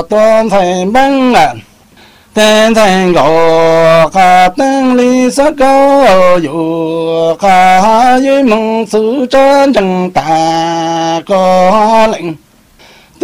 tôn thầy băng tên thành gò cả tên lý sắc cao dù cả dưới mong sự chân chẳng ta có lệnh